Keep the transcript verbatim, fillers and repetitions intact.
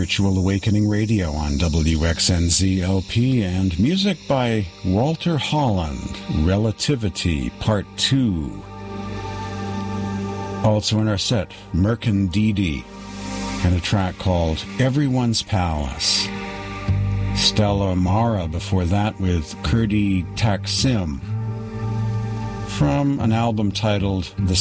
Spiritual Awakening Radio on W X N Z L P, and music by Walter Holland, Relativity Part two. Also in our set, Merkin Didi, and a track called Everyone's Palace. Stella Mara before that with Kurdi Taksim, from an album titled The